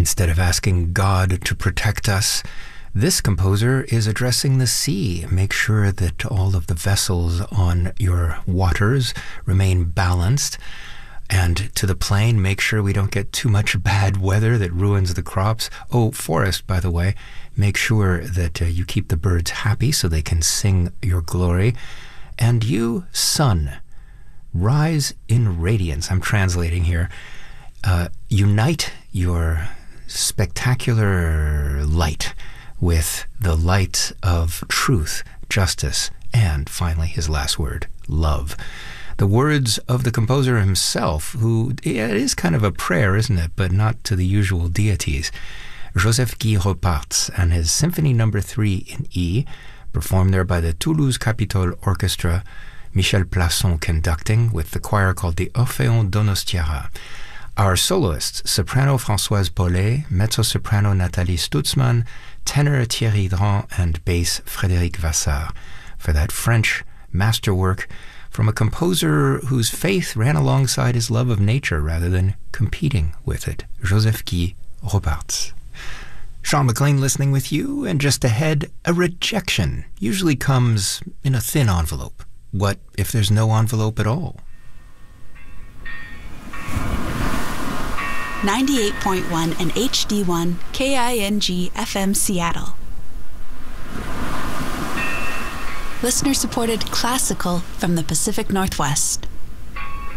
Instead of asking God to protect us, this composer is addressing the sea. Make sure that all of the vessels on your waters remain balanced. And to the plain, make sure we don't get too much bad weather that ruins the crops. Oh, forest, by the way, make sure that you keep the birds happy so they can sing your glory. And you, sun, rise in radiance. I'm translating here. Unite your spectacular light with the light of truth, justice, and finally his last word, love. The words of the composer himself, who, it is kind of a prayer, isn't it? But not to the usual deities. Joseph-Guy Ropartz and his Symphony No. 3 in E, performed there by the Toulouse Capitol Orchestra, Michel Plasson conducting with the choir called the Orpheon Donostiara. Our soloists, soprano Françoise Paulet, mezzo-soprano Nathalie Stutzmann, tenor Thierry Dran, and bass Frédéric Vassar, for that French masterwork from a composer whose faith ran alongside his love of nature rather than competing with it, Joseph-Guy Ropartz. Sean McLean listening with you, and just ahead, a rejection usually comes in a thin envelope. What if there's no envelope at all? 98.1 and HD1 KING FM Seattle. Listener-supported classical from the Pacific Northwest.